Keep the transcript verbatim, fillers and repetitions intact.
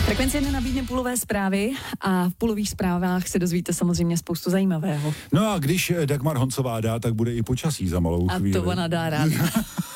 Frekvence jedna nabídne půlové zprávy a v půlových zprávách se dozvíte samozřejmě spoustu zajímavého. No a když Dagmar Honcová dá, tak bude i počasí za malou a chvíli. A to ona dá rád.